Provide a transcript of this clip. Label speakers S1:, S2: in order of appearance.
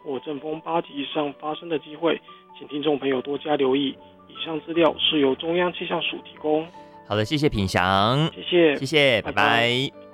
S1: 或阵风8级以上发生的机会，请听众朋友多加留意。以上资料是由中央气象署提供。
S2: 好的，谢谢品翔，
S1: 谢谢，
S2: 谢谢，拜
S1: 拜拜。
S2: 拜。